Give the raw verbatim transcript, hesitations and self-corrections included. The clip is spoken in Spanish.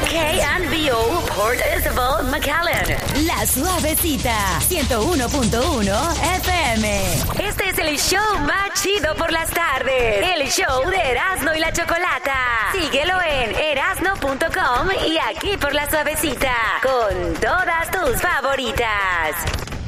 K and B O, Port Isabel, McAllen. La Suavecita, ciento uno punto uno F M. Este es el show más chido por las tardes. El show de Erasmo y la Chocolata. Síguelo en erasmo punto com y aquí por La Suavecita. Con todas tus favoritas.